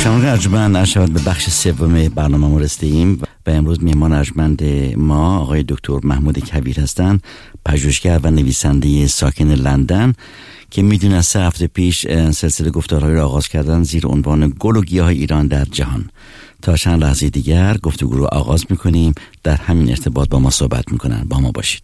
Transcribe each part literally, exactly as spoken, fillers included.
شنوندگان ارجمند، عرض شود به بخش سوم برنامه ما رسیدیم و امروز میهمان ارجمند ما آقای دکتر محمود کویر هستند، پژوهشگر و نویسنده ساکن لندن که میدونن از سه هفته پیش سلسله گفتارهایی را آغاز کردن زیر عنوان گل و گیاه ایران در جهان. تا چند لحظه دیگر گفتگو رو آغاز میکنیم. در همین ارتباط با ما صحبت میکنن. با ما باشید.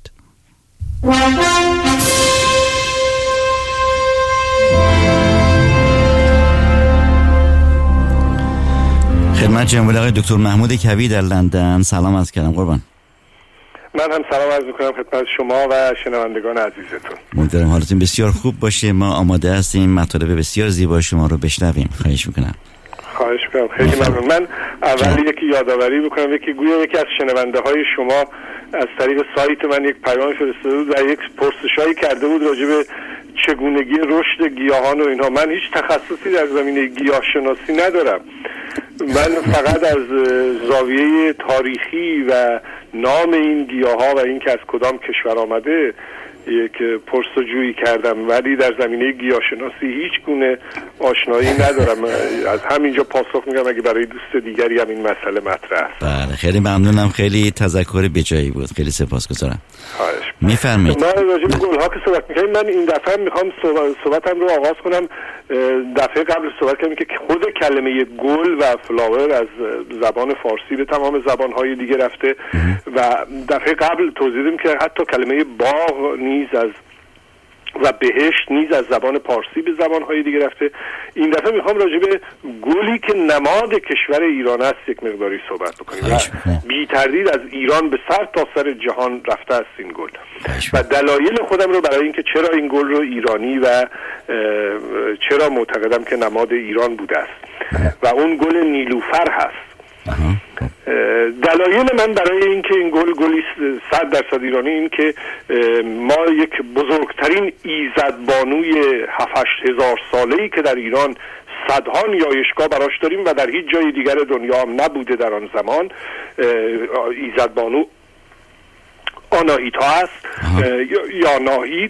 خدمت جناب آقای دکتر محمود کویر در لندن سلام عرض کردم. قربان. من هم سلام عرض میکنم خدمت شما و شنوندگان عزیزتون. امیدوارم حالتون بسیار خوب باشه. ما آماده هستیم مطالب بسیار زیبا شما رو بشنویم. خواهش میکنم. خواهش میکنم. خیلی ممنون. من اول یکی یادآوری بکنم، یکی گویا یکی از شنونده های شما از طریق سایت من یک پیام فرستاده بود و یک پرسشایی کرده بود راجع به چگونگی رشد گیاهان و اینها. من هیچ تخصصی در زمینه گیاه شناسی ندارم. من فقط از زاویه تاریخی و نام این گیاه ها و این که از کدام کشور آمده یک پرسجویی کردم، ولی در زمینه گیاهشناسی هیچ گونه آشنایی ندارم. از همینجا پاسخ میگم اگه برای دوست دیگری هم این مسئله مطرح است. بله خیلی ممنونم. خیلی تذکر بجایی بود. خیلی سپاسگزارم. خواهش میفرمایید. ما راجع به گل‌ها که صحبت می‌کنیم، من این دفعه میخوام صحبتم رو آغاز کنم. دفعه قبل صحبت کردیم که خود کلمه گل و فلاور از زبان فارسی به تمام زبان‌های دیگه رفته و دفعه قبل توضیح دادیم که حتی کلمه باغ نیز از و بهشت نیز از زبان پارسی به زبان‌های دیگه رفته. این دفعه میخوام راجع به گلی که نماد کشور ایران است یک مقداری صحبت بکنیم و بی تردید از ایران به سر تا سر جهان رفته است این گل و دلایل خودم رو برای اینکه چرا این گل رو ایرانی و چرا معتقدم که نماد ایران بوده است و اون گل نیلوفر هست. دلایل من برای اینکه این گل گلی صد درصد ایرانی این که ما یک بزرگترین ایزدبانوی هفت هشت هزار ساله‌ای که در ایران صدها نیایشگاه براش داریم و در هیچ جای دیگر دنیا هم نبوده در آن زمان، ایزدبانو آناهیتا است یا ناهید.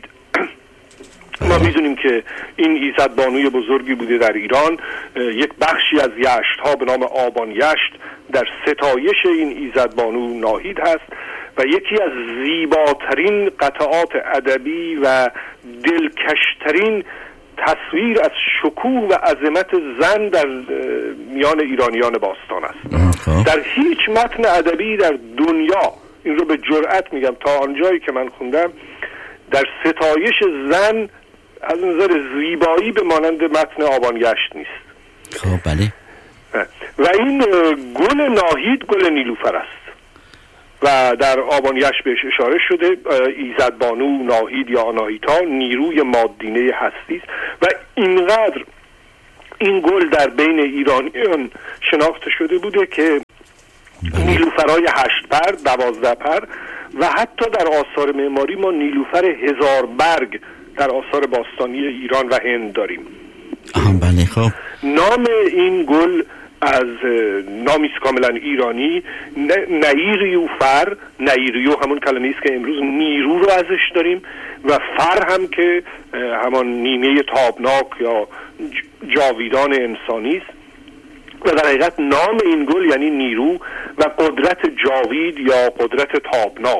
ما میدونیم که این ایزدبانوی بزرگی بوده در ایران. یک بخشی از یشت ها به نام آبان یشت در ستایش این ایزدبانو ناهید هست و یکی از زیباترین قطعات ادبی و دلکشترین تصویر از شکوه و عظمت زن در میان ایرانیان باستان است. در هیچ متن ادبی در دنیا، این رو به جرئت میگم تا آنجایی که من خوندم، در ستایش زن از نظر زیبایی به مانند متن آبان یشت نیست. خب بله. و این گل ناهید گل نیلوفر است و در آبان یشت بهش اشاره شده. ایزدبانو ناهید یا آناهیتا نیروی مادینه هستی است و اینقدر این گل در بین ایرانیان شناخته شده بوده که نیلوفرهای هشت پر، دوازده پر و حتی در آثار معماری ما نیلوفر هزار برگ در آثار باستانی ایران و هند داریم. بله. خب نام این گل از نامی است کاملا ایرانی، نیریوفر. نیریو همون کلمه است که امروز نیرو رو ازش داریم و فر هم که همان نیمه تابناک یا جاویدان انسانی است و در حقیقت نام این گل یعنی نیرو و قدرت جاوید یا قدرت تابناک.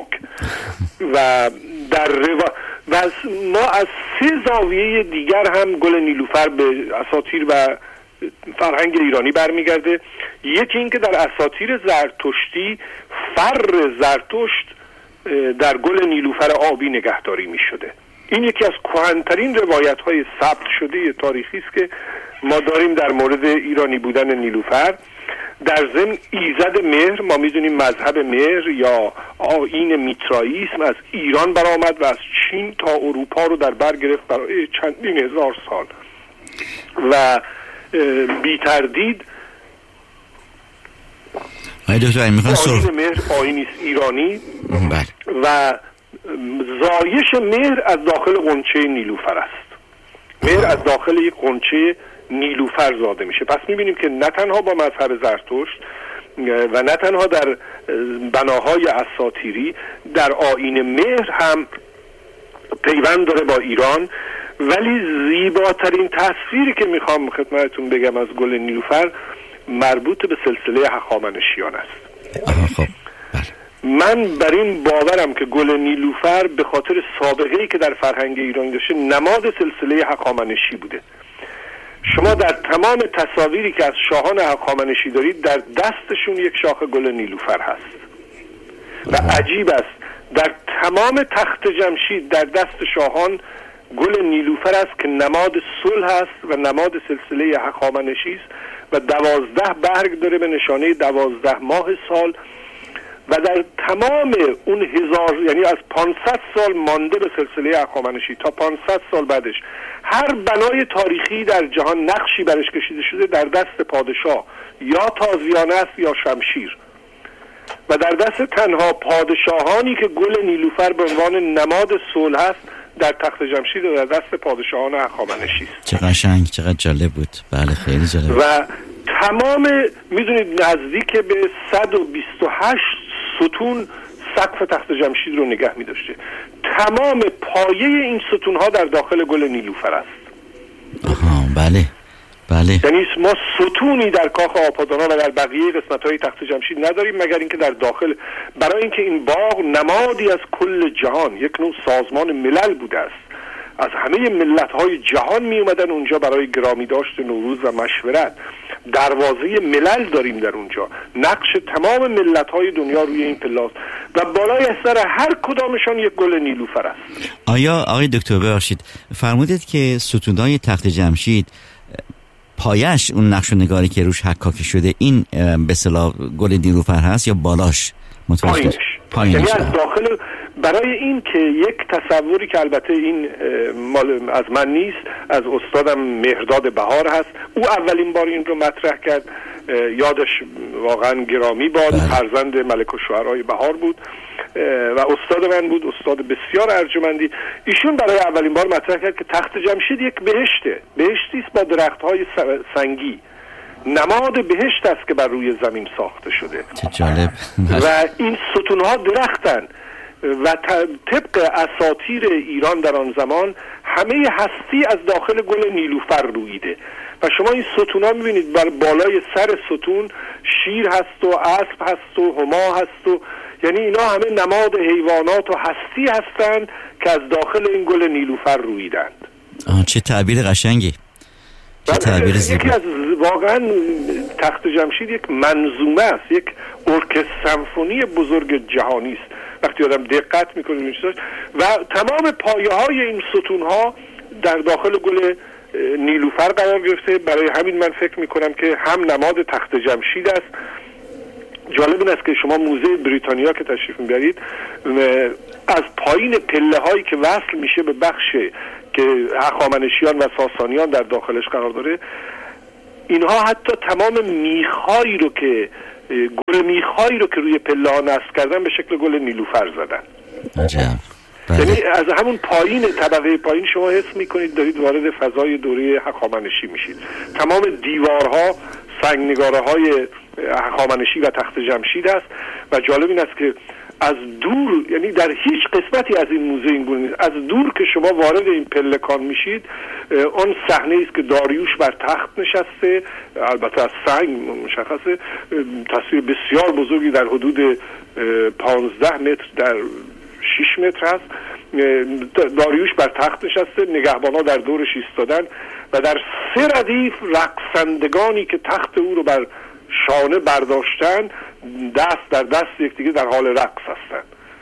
و در روا... و از ما از سه زاویه دیگر هم گل نیلوفر به اساطیر و فرهنگ ایرانی برمیگرده. یکی این که در اساطیر زرتشتی فر زرتشت در گل نیلوفر آبی نگهداری می شده. این یکی از کهن‌ترین روایت های ثبت شده تاریخی است که ما داریم در مورد ایرانی بودن نیلوفر. در ضمن ایزد مهر، ما میدونیم مذهب مهر یا آیین میترائیسم از ایران برآمد و از چین تا اروپا رو در بر گرفت برای چندین هزار سال و بی تردید آیین مهر آیینی است ایرانی و زایش مهر از داخل غنچه نیلوفر است. مهر از داخل یک غنچه نیلوفر زاده میشه. پس میبینیم که نه تنها با مذهب زرتشت و نه تنها در بناهای اساطیری، در آیین مهر هم پیوند داره با ایران. ولی زیباترین تصویری که میخوام خدمتتون بگم از گل نیلوفر مربوط به سلسله هخامنشیان است. آها خب بله. من بر این باورم که گل نیلوفر به خاطر سابقه‌ای که در فرهنگ ایران داشته نماد سلسله هخامنشی بوده. شما در تمام تصاویری که از شاهان هخامنشی دارید در دستشون یک شاخه گل نیلوفر هست و عجیب است در تمام تخت جمشید در دست شاهان گل نیلوفر است که نماد صلح است و نماد سلسله هخامنشی است و دوازده برگ داره به نشانه دوازده ماه سال و در تمام اون هزار یعنی از پانصد سال مانده به سلسله هخامنشی تا پانصد سال بعدش هر بنای تاریخی در جهان نقشی برش کشیده شده در دست پادشاه یا تازیانه است یا شمشیر و در دست تنها پادشاهانی که گل نیلوفر به عنوان نماد صلح است در تخت جمشید و در دست پادشاهان هخامنشی است. چه قشنگ، چقدر جالب بود. بله خیلی جالب. و تمام میدونید نزدیک به صد و بیست و هشت ستون سقف تخت جمشید رو نگه می داشته. تمام پایه این ستون ها در داخل گل نیلوفر است. آها بله بله. یعنی ما ستونی در کاخ آپادانا و در بقیه قسمت های تخت جمشید نداریم مگر اینکه در داخل، برای اینکه این باغ نمادی از کل جهان، یک نوع سازمان ملل بوده است. از همه ملت های جهان می اومدن اونجا برای گرامی داشت نوروز و مشورت. دروازه ملل داریم در اونجا، نقش تمام ملت های دنیا روی این پلاس و بالای سر هر کدامشان یک گل نیلوفر است. آیا آقای دکتر ببخشید فرمودید که ستونهای تخت جمشید پایش اون نقش و نگاری که روش حکاکی شده این به اصطلاح گل نیلوفر هست یا بالاش؟ پایینش. پایینش یعنی از داخل، برای این که یک تصوری که البته این مال از من نیست، از استادم مهرداد بهار هست، او اولین بار این رو مطرح کرد، یادش واقعا گرامی باد، فرزند ملک الشعرای بهار بود و استاد من بود، استاد بسیار ارجمندی. ایشون برای اولین بار مطرح کرد که تخت جمشید یک بهشته، بهشتی است با درخت‌های سنگی، نماد بهشت است که بر روی زمین ساخته شده. چه جالب. و این ستونها درختن و طبق اساطیر ایران در آن زمان همه هستی از داخل گل نیلوفر رویده و شما این ستونها میبینید بر بالای سر ستون شیر هست و اسب هست و هما هست و یعنی اینا همه نماد حیوانات و هستی هستند که از داخل این گل نیلوفر رویدند. آه چه تعبیر قشنگی، چه تعبیر زیبا. یکی از واقعا تخت جمشید یک منظومه است، یک ارکستر سمفونی بزرگ جهانی است وقتی آدم دقت میکنه و تمام پایه های این ستون ها در داخل گل نیلوفر قرار گرفته. برای همین من فکر میکنم که هم نماد تخت جمشید است. جالب این است که شما موزه بریتانیا که تشریف میبرید از پایین پله هایی که وصل میشه به بخش که هخامنشیان و ساسانیان در داخلش قرار داره، اینها حتی تمام میخهایی رو که گل میخهایی رو که روی پله ها نصب کردن به شکل گل نیلوفر زدن. عجب. یعنی از همون پایین طبقه پایین شما حس میکنید دارید وارد فضای دوره هخامنشی میشید. تمام دیوارها سنگنگاره های هخامنشی و تخت جمشید است و جالب این است که از دور، یعنی در هیچ قسمتی از این موزه این گونه نیست، از دور که شما وارد این پلکان میشید اون صحنه است که داریوش بر تخت نشسته، البته از سنگ مشخصه، تصویر بسیار بزرگی در حدود پانزده متر در شش متر هست. داریوش بر تخت نشسته، نگهبانا در دورش ایستادن و در سه ردیف رقصندگانی که تخت او رو بر شانه برداشتن دست در دست یکدیگه در حال رقص هستن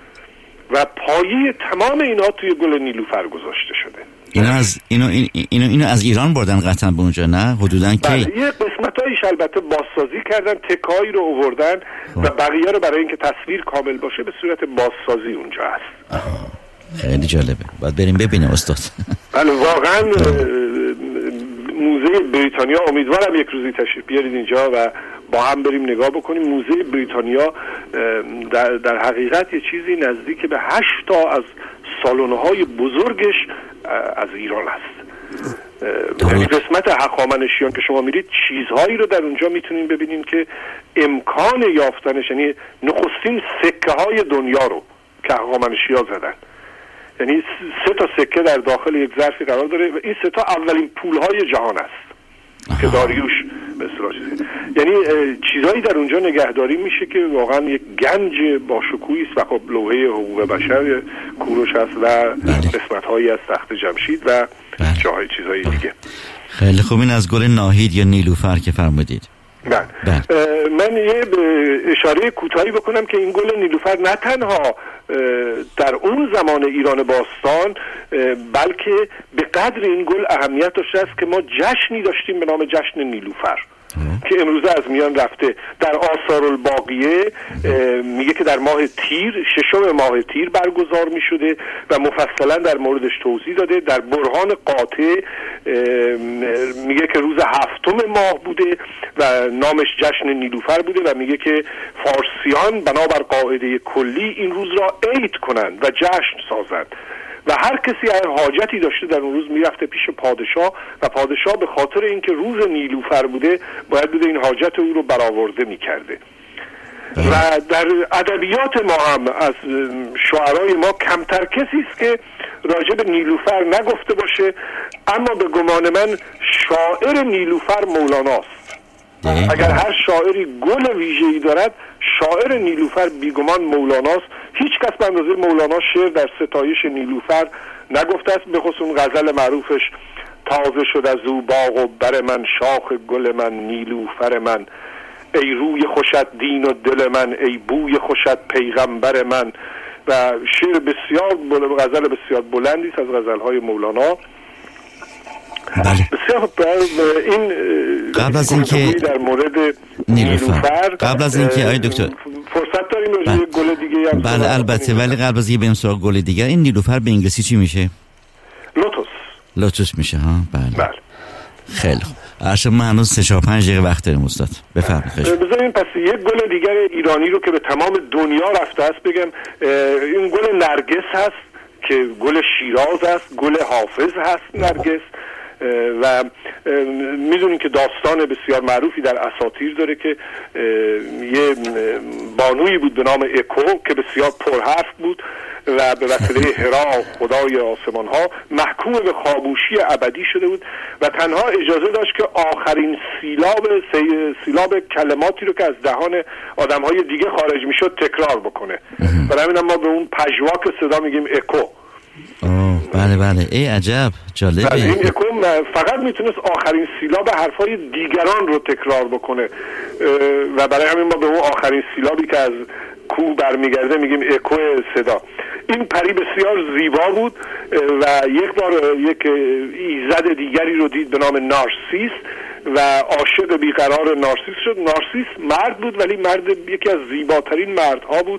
و پایه تمام اینها توی گل نیلوفر گذاشته شده. اینا از اینو اینو اینو از ایران بردن قطعا به اونجا، نه حدوداً کی؟ بله، یه قسمتایش البته بازسازی کردن، تکایی رو آوردن و بقیه رو برای اینکه تصویر کامل باشه به صورت بازسازی اونجا هست. آه. خیلی جالبه، باید بریم ببینیم استاد. بله واقعا موزه بریتانیا، امیدوارم یک روزی تشریف بیارید اینجا و با هم بریم نگاه بکنیم. موزه بریتانیا در, در حقیقت یه چیزی نزدیک به هشت تا از سالن‌های بزرگش از ایران هست. یعنی قسمت هخامنشیان که شما میرید چیزهایی رو در اونجا میتونین ببینین که امکان یافتنش، یعنی نخستین سکه های دنیا رو که هخامنشیان زدن، یعنی سه تا سکه در داخل یک ظرفی قرار داره و این سه تا اولین پولهای جهان است که داریوش به اصطلاح چیزی، یعنی چیزایی در اونجا نگهداری میشه که واقعا یک گنج با شکوهی است و خب لوحه حقوق بشر کوروش هست و قسمت‌هایی از تخت جمشید و جاهای چیزهای دیگه. خیلی خوب. این از گل ناهید یا نیلوفر که فرمودید. بله. من یه اشاره کوتاهی بکنم که این گل نیلوفر نه تنها در اون زمان ایران باستان بلکه به قدر این گل اهمیت داشته است که ما جشنی داشتیم به نام جشن نیلوفر که امروزه از میان رفته. در آثار الباقیه میگه که در ماه تیر، ششم ماه تیر برگزار میشده و مفصلا در موردش توضیح داده. در برهان قاطع میگه که روز هفتم ماه بوده و نامش جشن نیلوفر بوده و میگه که فارسیان بنابر قاعده کلی این روز را عید کنند و جشن سازند و هر کسی هر حاجتی داشته در اون روز میرفته پیش پادشاه و پادشاه به خاطر اینکه روز نیلوفر بوده باید بوده این حاجت او رو برآورده میکرده. و در ادبیات ما هم از شاعرای ما کمتر کسی است که راجع به نیلوفر نگفته باشه، اما به گمان من شاعر نیلوفر مولاناست. اگر هر شاعری گل ویژه‌ای دارد، شاعر نیلوفر بیگمان مولاناست. هیچ کس به اندازه مولانا شعر در ستایش نیلوفر نگفته است، به خصوص غزل معروفش تازه شد از او باغ و بر من، شاخ گل من نیلوفر من، ای روی خوشت دین و دل من، ای بوی خوشت پیغمبر من. و شعر بسیار غزل بسیار بلندی است از غزل‌های مولانا. بله. بسیار این قبل از اینکه در مورد نیلوفر قبل از اینکه آقای دکتر فرصت داریم راجع به گل دیگه هم بله البته، ولی قبل از اینکه بریم سراغ گل دیگه، این نیلوفر به انگلیسی چی میشه؟ لوتوس. لوتوس میشه ها. بله. بله. خیلی خوب. ارشد ما هنوز سه چهار پنج دقیقه وقت داریم استاد. بفرمایید. بذارین پس یک گل دیگر ایرانی رو که به تمام دنیا رفته است بگم. این گل نرگس هست که گل شیراز است، گل حافظ هست نرگس. و میدونین که داستان بسیار معروفی در اساطیر داره که یه بانویی بود به نام اکو که بسیار پرحرف بود و به وسیله هرا خدای آسمان ها محکوم به خاموشی ابدی شده بود و تنها اجازه داشت که آخرین سیلاب سیلاب کلماتی رو که از دهان آدم های دیگه خارج میشد تکرار بکنه. برای همین ما به اون پژواک صدا میگیم اکو. آه بله بله. ای عجب جالبه. این اکو فقط میتونست آخرین سیلاب حرفای دیگران رو تکرار بکنه و برای همین ما به اون آخرین سیلابی که از کوه برمیگرده میگیم اکو صدا. این پری بسیار زیبا بود و یک بار یک ایزد دیگری رو دید به نام نارسیس و عاشق بیقرار نارسیس شد. نارسیس مرد بود ولی مرد یکی از زیباترین مردها بود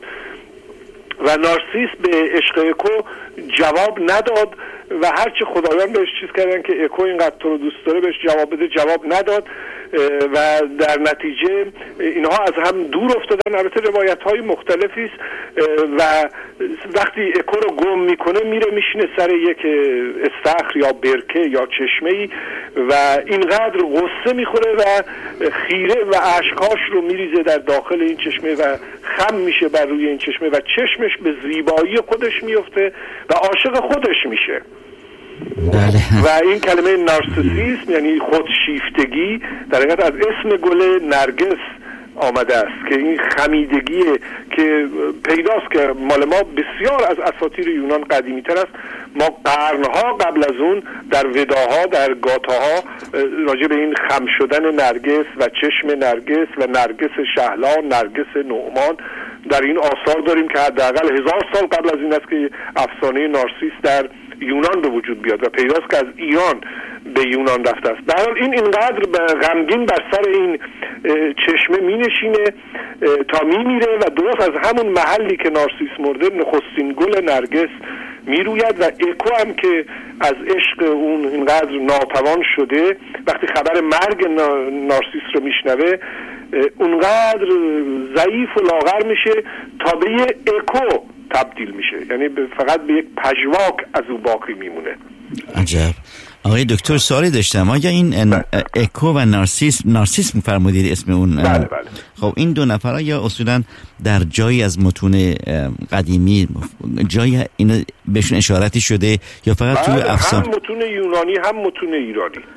و نارسیس به عشق اکو جواب نداد و هرچه خدایان بهش چیز کردن که اکو اینقدر تو رو دوست داره بهش جواب بده، جواب نداد و در نتیجه اینها از هم دور افتادن. البته روایت های مختلفی است و وقتی اکو رو گم میکنه میره میشینه سر یک استخر یا برکه یا چشمه‌ای و اینقدر غصه میخوره و خیره و اشکاش رو میریزه در داخل این چشمه و خم میشه بر روی این چشمه و چشمش به زیبایی خودش میفته و عاشق خودش میشه. بله. و این کلمه نارسیسیسم یعنی خودشیفتگی در حقیقت از اسم گل نرگس آمده است که این خمیدگیه که پیداست که مال ما بسیار از اساطیر یونان قدیمی تر است. ما قرنها قبل از اون در وداها در گاتاها راجع به این خم شدن نرگس و چشم نرگس و نرگس شهلا، نرگس نعمان در این آثار داریم که حداقل هزار سال قبل از این است که افسانه نارسیس در یونان به وجود بیاد و پیداست که از ایران به یونان رفته است. به هر حال این اینقدر غمگین بر سر این چشمه می نشینه تا می میره و درست از همون محلی که نارسیس مرده نخستین گل نرگس می روید و اکو هم که از عشق اون اینقدر ناتوان شده وقتی خبر مرگ نارسیس رو میشنوه اونقدر ضعیف و لاغر میشه تا به یه اکو تبدیل میشه، یعنی فقط به یک پژواک از او باقی میمونه. عجب. آقای دکتر سوالی داشتم، آیا این اکو و نارسیسم نارسیسم فرمودید اسم اون؟ بله بله. خب این دو نفر یا اصولا در جایی از متون قدیمی جایی این بهشون اشارتی شده یا فقط توی افسانه؟ هم متون یونانی هم متون ایرانی.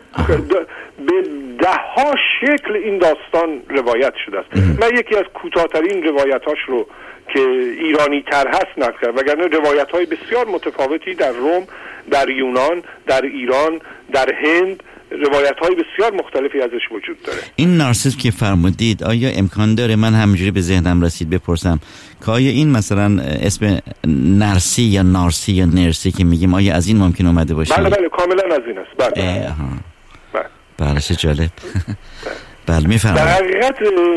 به ده ها شکل این داستان روایت شده است. من یکی از کوتاه‌ترین روایتاش رو که ایرانی تر هست نقل کردم، وگرنه روایت های بسیار متفاوتی در روم، در یونان، در ایران، در هند روایت های بسیار مختلفی ازش وجود داره. این نارسیسم که فرمودید آیا امکان داره، من همینجوری به ذهنم رسید بپرسم که آیا این مثلا اسم نرسی یا نارسی یا نرسی که میگیم آیا از این ممکن اومده باشه؟ بله بله کاملا از این است. بله بله بله چه جالب. بله میفرمایید. در حقیقت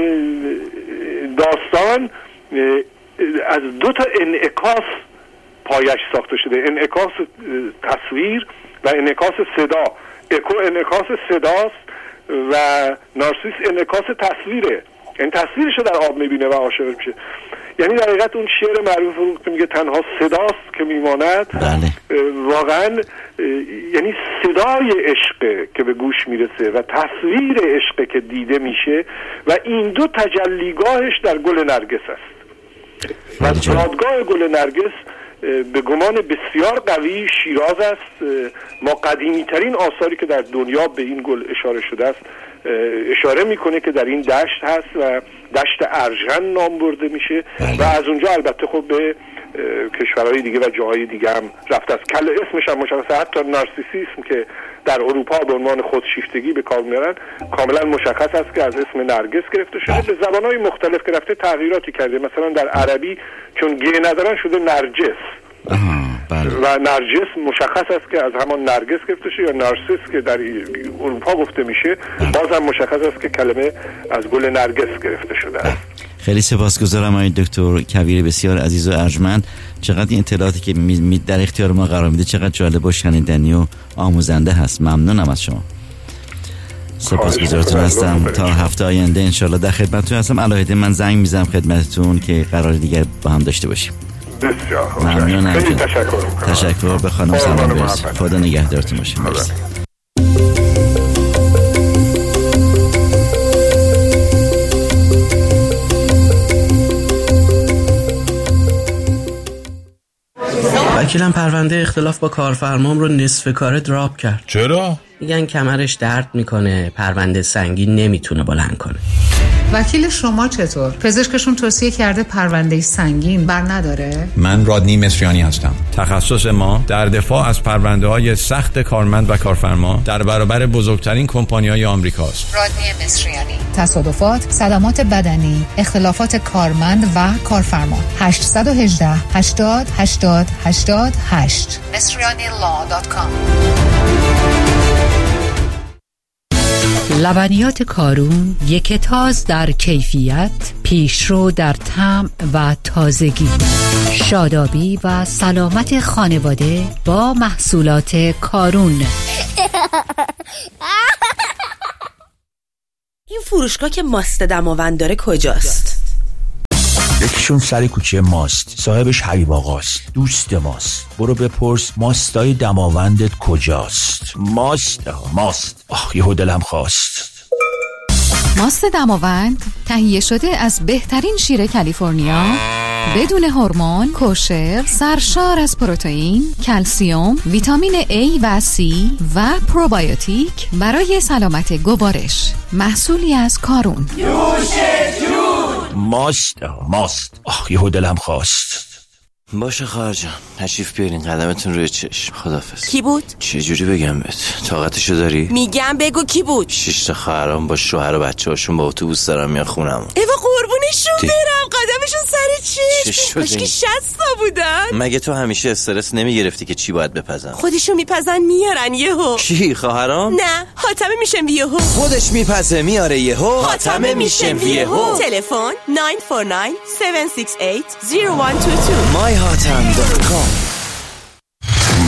داستان از دو تا انعکاس پایش ساخته شده، انعکاس تصویر و انعکاس صدا. اکو انعکاس صداست و نارسیس انعکاس تصویره، یعنی تصویرش رو در آب میبینه و عاشق میشه. یعنی در حقیقت اون شعر معروف که میگه تنها صداست که میماند، بله. واقعا یعنی صدای عشق که به گوش میرسه و تصویر عشق که دیده میشه و این دو تجلیگاهش در گل نرگس است و زادگاه گل نرگس به گمان بسیار قوی شیراز است. ما قدیمی ترین آثاری که در دنیا به این گل اشاره شده است اشاره میکنه که در این دشت هست و دشت ارژن نام برده میشه و از اونجا البته خب به کشورهای دیگه و جاهای دیگه هم رفته است. کل اسمش هم مشخصه، حتی نارسیسیسم که در اروپا به عنوان خودشیفتگی به کار میبرن کاملا مشخص است که از اسم نرگس گرفته شده. به زبانهای مختلف که رفته تغییراتی کرده، مثلا در عربی چون گه ندارن شده نرجس و نرجس مشخص است که از همان نرگس گرفته شده، یا نارسیس که در اروپا گفته میشه بازم مشخص است که کلمه از گل نرگس گرفته شده است. خیلی سپاسگزارم آقای دکتر کویر بسیار عزیز و ارجمند. چقدر این اطلاعاتی که می می در اختیار ما قرار میده چقدر جالب و شنیدنی و آموزنده هست. ممنونم از شما. سپاسگزارتون هستم. تا هفته آینده انشالله در خدمتتون هستم. علاوه من زنگ میزنم خدمتتون که قرار دیگر با هم داشته باشیم. بسیار ممنونم. خیلی تشکر. تشکر به خانم سلام برسید. خدا نگهدارتون باشه. مرسی. وکیلم پرونده اختلاف با کارفرمام رو نصف کاره دراپ کرد. چرا؟ میگن کمرش درد میکنه، پرونده سنگین نمیتونه بلند کنه. وکیل شما چطور؟ پزشکشون توصیه کرده پرونده سنگین بر نداره؟ من رادنی مصریانی هستم. تخصص ما در دفاع از پرونده‌های سخت کارمند و کارفرما در برابر بزرگترین کمپانی‌های آمریکاست. رادنی مصریانی. تصادفات، صدمات بدنی، اختلافات کارمند و کارفرما. هشت یک هشت هشتاد هشتاد هشتاد هشت مصریانی لا دات کام. لبنیات کارون، یک تاز در کیفیت، پیشرو در طعم و تازگی. شادابی و سلامت خانواده با محصولات کارون. این فروشگاه که ماست دماوند داره کجاست؟ یکیشون سر کوچه ماست، صاحبش حبیب آقاست، دوست ماست. برو بپرس ماستای دماوندت کجاست. ماست ماست آخ یهو دلم خواست. ماست دماوند تهیه شده از بهترین شیر کالیفرنیا، بدون هورمون، کوشر، سرشار از پروتئین، کلسیم، ویتامین A و C و پروبیوتیک برای سلامت گوارش. محصولی از کارون. ماست ماست آخ یهو دلم خواست. باشه خواهر جان، تشریف بیارین، قدمتون روی چشم. خدافظ. کی بود؟ چه جوری بگم بهت؟ طاقتشو داری؟ میگم بگو کی بود؟ شش تا خواهرام با شوهر و بچه‌هاشون با اتوبوس دارن میان خونم. ایوا قربونشون دی... برم، قدمشون سر چشم. کاش که شصت تا بودن. مگه تو همیشه استرس نمیگرفتی که چی باید بپزن؟ خودشون میپزن میارن یهو. کی خواهرام؟ نه، حاتمه میشم یهو. خودش میپزه میاره یهو. حاتمه میشم یهو. تلفن نه چهار نه هفت شش هشت صفر یک دو دو. مای هاتم دات کام.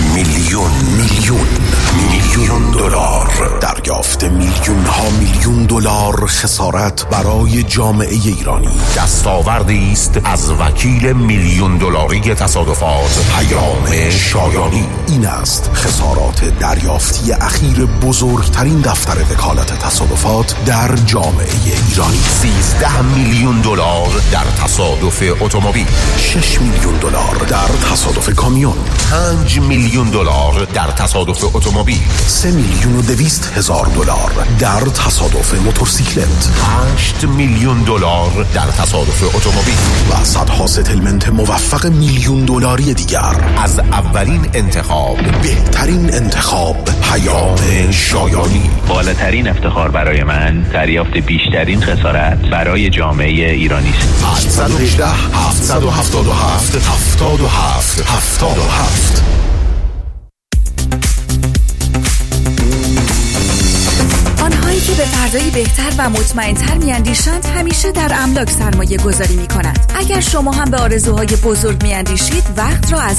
میلیون میلیون میلیون دلار دریافت، میلیون ها میلیون دلار دلار خسارت برای جامعه ایرانی. دستاوردی است از وکیل میلیون دلاری تصادفات پیام شایانی. این است خسارات دریافتی اخیر بزرگترین دفتر وکالت تصادفات در جامعه ایرانی. سیزده میلیون دلار در تصادف اتومبیل، شش میلیون دلار در تصادف کامیون، پنج میلیون دلار در تصادف اتومبیل، سه میلیون و دویست هزار دلار در تصادف موتورسیکلت، هشت میلیون دلار در تصادف اتومبیل و صدها ستلمنت موفق میلیون دلاری دیگر. از اولین انتخاب، بهترین انتخاب، پیام شایانی. بالاترین افتخار برای من دریافت بیشترین خسارت برای جامعه ایرانی است. هشت یک هشت، هفت هفت هفت، هفت هفت هفت هفت. آنهایی که به فردایی بهتر و مطمئن‌تر می‌اندیشند همیشه در املاک سرمایه گذاری می‌کنند. اگر شما هم به آرزوهای بزرگ می‌اندیشید، وقت را از